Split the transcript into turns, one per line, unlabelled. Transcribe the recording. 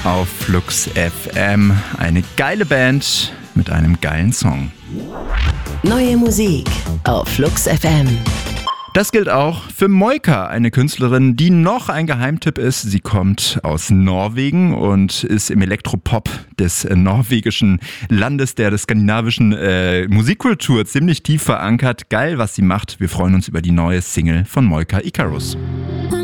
auf Flux FM. Eine geile Band mit einem geilen Song.
Neue Musik auf Flux FM.
Das gilt auch für Moika, eine Künstlerin, die noch ein Geheimtipp ist. Sie kommt aus Norwegen und ist im Elektropop des norwegischen Landes, der skandinavischen Musikkultur ziemlich tief verankert. Geil, was sie macht. Wir freuen uns über die neue Single von Moika, Icarus.